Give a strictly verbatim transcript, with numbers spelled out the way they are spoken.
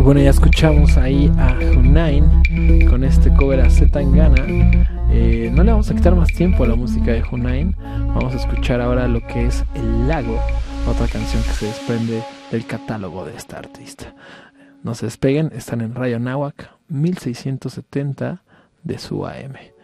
bueno, ya escuchamos ahí a Hunain con este cover a Z Tangana. Eh, no le vamos a quitar más tiempo a la música de Hunain. Vamos a escuchar ahora lo que es El Lago, otra canción que se desprende del catálogo de esta artista. No se despeguen, están en Radio Anáhuac mil seiscientos setenta de su A M.